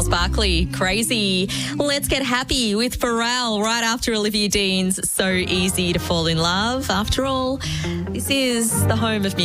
Gnarls Barkley, Crazy. Let's get happy with Pharrell right after Olivia Dean's So Easy to Fall in Love. After all, this is the home of music.